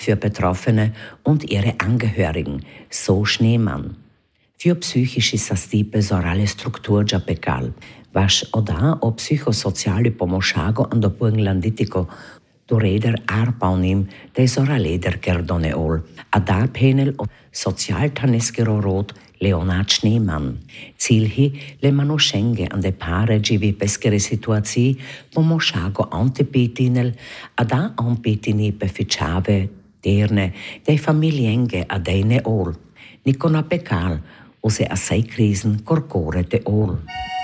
für Betroffene und ihre Angehörigen, so Schneemann. Für psychische sastipe sorale struktur già pecal, vaš oda o psichosociali pomošago ando Burgenlanditico do reder arbaunim de soraleder kerdoneol, ada penel o sozialtaneskero rot Leonard Schneemann. Cilhi le manoschenge an de pare givi pescere situații pomošago antepetinel, ada anpetini beficiave terne de familienge adeine ol. Nicona pecal, ose assai crisen corcore te ol.